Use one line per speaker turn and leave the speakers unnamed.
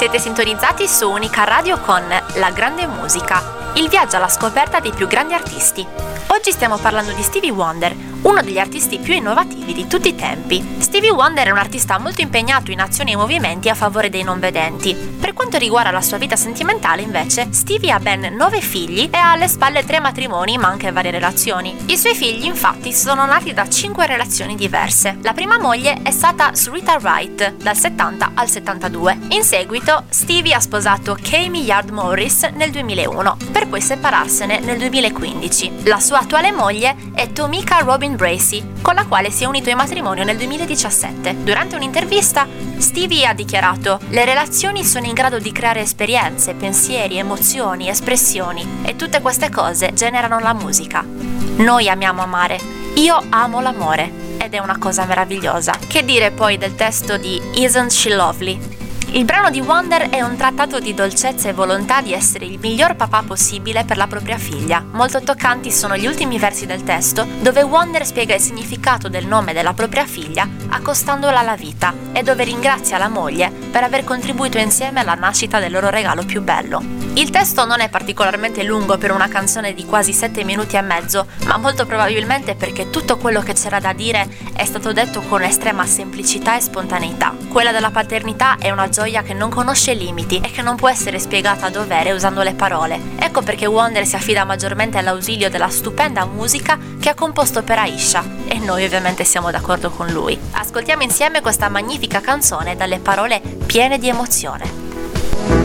Siete sintonizzati su Unica Radio con La Grande Musica, il viaggio alla scoperta dei più grandi artisti. Oggi stiamo parlando di Stevie Wonder, uno degli artisti più innovativi di tutti i tempi. Stevie Wonder è un artista molto impegnato in azioni e movimenti a favore dei non vedenti. Per quanto riguarda la sua vita sentimentale, invece, Stevie ha ben 9 figli e ha alle spalle 3 matrimoni, ma anche varie relazioni. I suoi figli, infatti, sono nati da 5 relazioni diverse. La prima moglie è stata Syreeta Wright, dal 70 al 72. In seguito, Stevie ha sposato Kay Millard Morris nel 2001, per poi separarsene nel 2015. La sua attuale moglie è Tomika Robin Bracey, con la quale si è unito in matrimonio nel 2017. Durante un'intervista, Stevie ha dichiarato: "Le relazioni sono in grado di creare esperienze, pensieri, emozioni, espressioni, e tutte queste cose generano la musica. Noi amiamo amare. Io amo l'amore, ed è una cosa meravigliosa." Che dire poi del testo di Isn't She Lovely? Il brano di Wonder è un trattato di dolcezza e volontà di essere il miglior papà possibile per la propria figlia. Molto toccanti sono gli ultimi versi del testo, dove Wonder spiega il significato del nome della propria figlia accostandola alla vita, e dove ringrazia la moglie per aver contribuito insieme alla nascita del loro regalo più bello. Il testo non è particolarmente lungo per una canzone di quasi 7 minuti e mezzo, ma molto probabilmente perché tutto quello che c'era da dire è stato detto con estrema semplicità e spontaneità. Quella della paternità è una gioia che non conosce limiti e che non può essere spiegata a dovere usando le parole. Ecco perché Wonder si affida maggiormente all'ausilio della stupenda musica che ha composto per Aisha, e noi ovviamente siamo d'accordo con lui. Ascoltiamo insieme questa magnifica canzone dalle parole piene di emozione.